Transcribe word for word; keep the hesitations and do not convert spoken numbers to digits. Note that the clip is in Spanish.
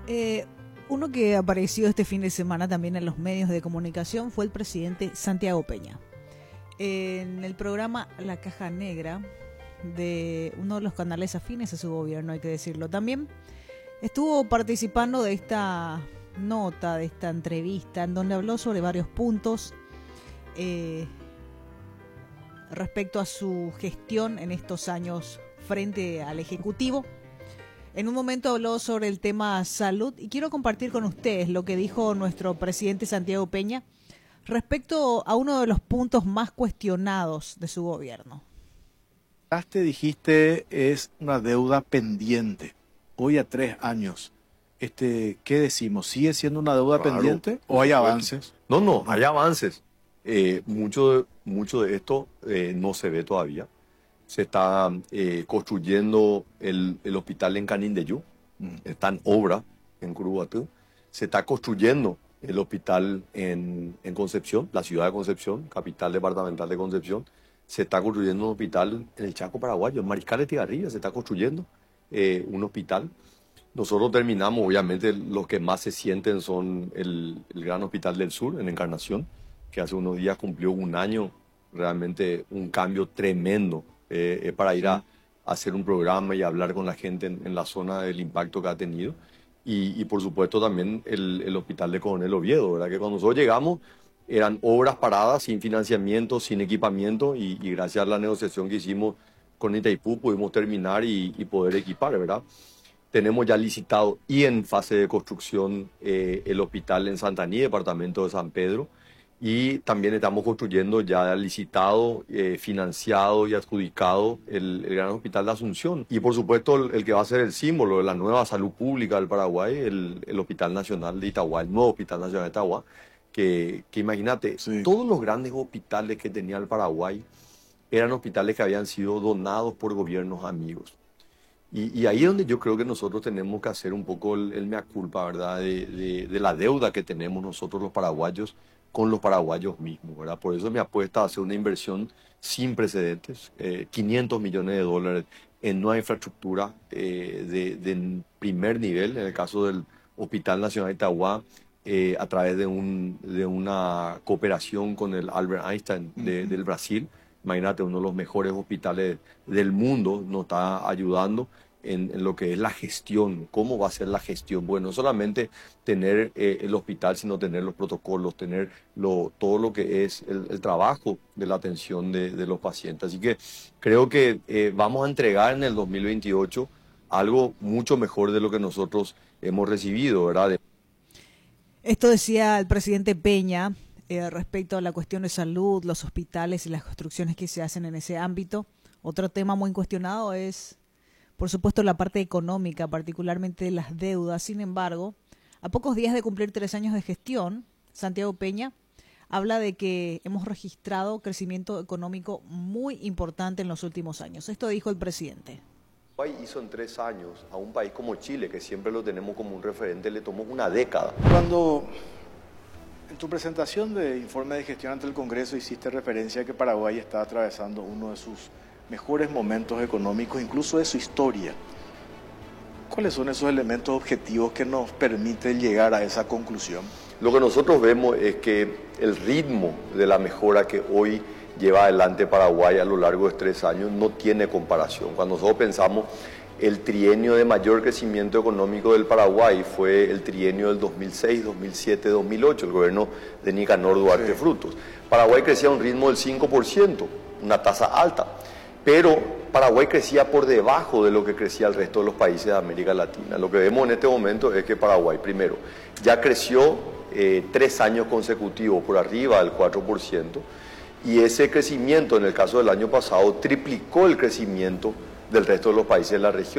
Eh, uno que apareció este fin de semana también en los medios de comunicación fue el presidente Santiago Peña. En el programa La Caja Negra, de uno de los canales afines a su gobierno, hay que decirlo también, estuvo participando de esta nota, de esta entrevista, en donde habló sobre varios puntos eh, respecto a su gestión en estos años frente al Ejecutivo. En un momento habló sobre el tema salud y quiero compartir con ustedes lo que dijo nuestro presidente Santiago Peña respecto a uno de los puntos más cuestionados de su gobierno. Te dijiste es una deuda pendiente. Hoy a tres años, este, ¿qué decimos? ¿Sigue siendo una deuda Claro, pendiente o hay avances? No, no, hay avances. Eh, mucho, de, mucho de esto eh, no se ve todavía. Se está eh, construyendo el, el hospital en Canindeyú, mm. está en obra en Curuguatú. Se está construyendo el hospital en, en Concepción, la ciudad de Concepción, capital departamental de Concepción. Se está construyendo un hospital en el Chaco Paraguayo, en Mariscal Estigarribia se está construyendo eh, un hospital. Nosotros terminamos, obviamente, los que más se sienten son el, el Gran Hospital del Sur, en Encarnación, que hace unos días cumplió un año, realmente un cambio tremendo eh, eh, para ir a, a hacer un programa y hablar con la gente en, en la zona del impacto que ha tenido. Y, y por supuesto también el, el Hospital de Coronel Oviedo, ¿verdad? Que cuando nosotros llegamos eran obras paradas, sin financiamiento, sin equipamiento, y, y gracias a la negociación que hicimos con Itaipú pudimos terminar y, y poder equipar, ¿verdad? Tenemos ya licitado y en fase de construcción eh, el hospital en Santaní, departamento de San Pedro, y también estamos construyendo ya licitado, eh, financiado y adjudicado el, el Gran Hospital de Asunción. Y por supuesto el, el que va a ser el símbolo de la nueva salud pública del Paraguay, el, el Hospital Nacional de Itagua, el nuevo Hospital Nacional de Itagua, que, que imagínate, sí. Todos los grandes hospitales que tenía el Paraguay eran hospitales que habían sido donados por gobiernos amigos. Y, y ahí es donde yo creo que nosotros tenemos que hacer un poco el, el mea culpa, ¿verdad? De, de, de la deuda que tenemos nosotros los paraguayos con los paraguayos mismos, ¿verdad? Por eso me apuesta a hacer una inversión sin precedentes, eh, quinientos millones de dólares en nueva infraestructura eh, de, de primer nivel, en el caso del Hospital Nacional de Itagua, eh, a través de, un, de una cooperación con el Albert Einstein de, uh-huh. del Brasil. Imagínate, uno de los mejores hospitales del mundo nos está ayudando en, en lo que es la gestión, cómo va a ser la gestión. Bueno, no solamente tener eh, el hospital, sino tener los protocolos, tener lo, todo lo que es el, el trabajo de la atención de, de los pacientes. Así que creo que eh, vamos a entregar en el dos mil veintiocho algo mucho mejor de lo que nosotros hemos recibido, ¿verdad? Esto decía el presidente Peña eh, respecto a la cuestión de salud, los hospitales y las construcciones que se hacen en ese ámbito. Otro tema muy cuestionado es, por supuesto, la parte económica, particularmente las deudas. Sin embargo, a pocos días de cumplir tres años de gestión, Santiago Peña habla de que hemos registrado crecimiento económico muy importante en los últimos años. Esto dijo el presidente. Paraguay hizo en tres años a un país como Chile, que siempre lo tenemos como un referente, le tomó una década. Cuando en tu presentación de informe de gestión ante el Congreso hiciste referencia a que Paraguay está atravesando uno de sus mejores momentos económicos, incluso de su historia. ¿Cuáles son esos elementos objetivos que nos permiten llegar a esa conclusión? Lo que nosotros vemos es que el ritmo de la mejora que hoy lleva adelante Paraguay a lo largo de tres años no tiene comparación. Cuando nosotros pensamos el trienio de mayor crecimiento económico del Paraguay fue el trienio del dos mil seis, dos mil siete, dos mil ocho, el gobierno de Nicanor Duarte sí. Frutos. Paraguay crecía a un ritmo del cinco por ciento, una tasa alta. Pero Paraguay crecía por debajo de lo que crecía el resto de los países de América Latina. Lo que vemos en este momento es que Paraguay, primero, ya creció eh, tres años consecutivos por arriba del cuatro por ciento, y ese crecimiento, en el caso del año pasado, triplicó el crecimiento del resto de los países de la región.